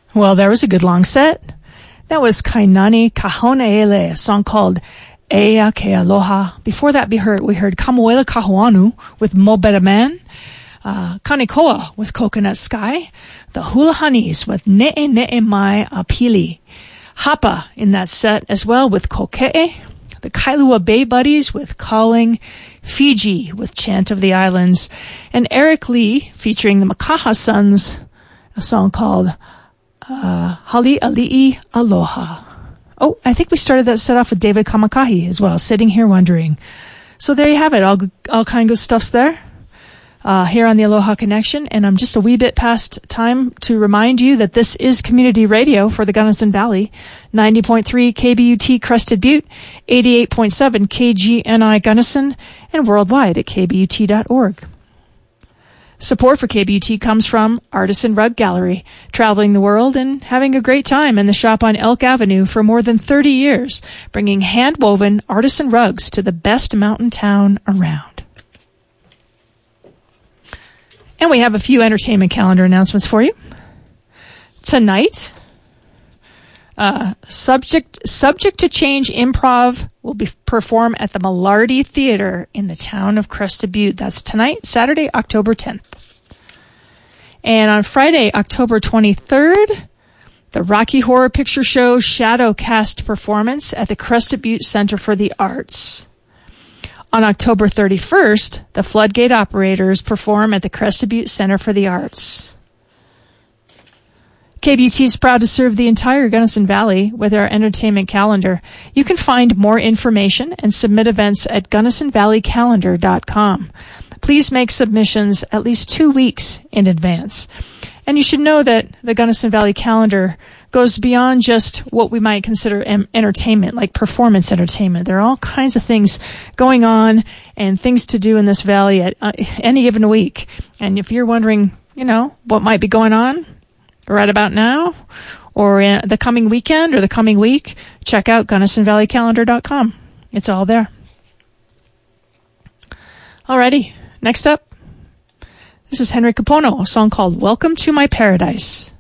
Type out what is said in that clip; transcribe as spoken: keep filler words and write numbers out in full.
Well, there was a good long set. That was Kainani Kahonaele, a song called Ea Ke Aloha. Before that, we heard, we heard Kamoela Kahuanu with Mo Better Man, uh, Kanikoa with Coconut Sky, the Hula Honeys with Ne'e Ne'e Mai Apili, Hapa in that set as well with Koke'e, the Kailua Bay Buddies with Calling, Fiji with Chant of the Islands, and Eric Lee featuring the Makaha Sons, a song called uh, Hali Ali'i Aloha. Oh, I think we started that set off with David Kamakahi as well, Sitting Here Wondering. So there you have it, all, all kind of stuff's there. Uh, here on the Aloha Connection, and I'm just a wee bit past time to remind you that this is community radio for the Gunnison Valley, ninety point three K B U T Crested Butte, eighty-eight point seven K G N I Gunnison, and worldwide at k b u t dot org. Support for K B U T comes from Artisan Rug Gallery, traveling the world and having a great time in the shop on Elk Avenue for more than thirty years, bringing hand-woven artisan rugs to the best mountain town around. And we have a few entertainment calendar announcements for you. Tonight, uh, subject, subject to change improv will be perform at the Malarty Theater in the town of Crested Butte. That's tonight, Saturday, October tenth. And on Friday, October twenty-third, the Rocky Horror Picture Show Shadowcast performance at the Crested Butte Center for the Arts. On October thirty-first, the Floodgate Operators perform at the Crested Butte Center for the Arts. K B U T is proud to serve the entire Gunnison Valley with our entertainment calendar. You can find more information and submit events at gunnison valley calendar dot com. Please make submissions at least two weeks in advance. And you should know that the Gunnison Valley calendar goes beyond just what we might consider em- entertainment, like performance entertainment. There are all kinds of things going on and things to do in this valley at uh, any given week. And if you're wondering, you know, what might be going on right about now or in the coming weekend or the coming week, check out gunnison valley calendar dot com. It's all there. Alrighty, next up, this is Henry Capono, a song called Welcome to My Paradise.